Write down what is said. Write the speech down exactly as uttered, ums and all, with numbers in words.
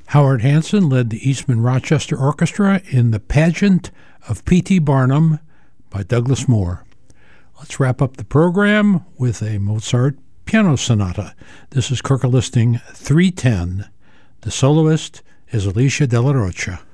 Howard Hanson led the Eastman Rochester Orchestra in The Pageant of P T Barnum by Douglas Moore. Let's wrap up the program with a Mozart piano sonata. This is Kirk Listing three ten. The soloist is Alicia Della Rocha.